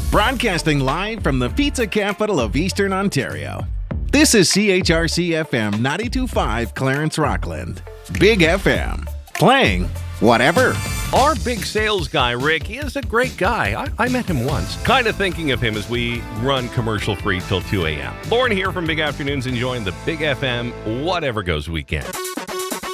Broadcasting live from the pizza capital of Eastern Ontario. This is CHRC FM 92.5 Clarence Rockland. Big FM. Playing whatever. Our big sales guy, Rick, is a great guy. I met him once. Kind of thinking of him as we run commercial free till 2 a.m. Lauren here from Big Afternoons enjoying the Big FM Whatever Goes weekend.